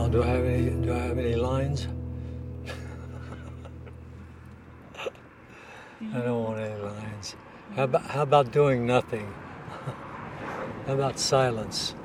Do I have any lines? I don't want any lines. How about doing nothing? How about silence?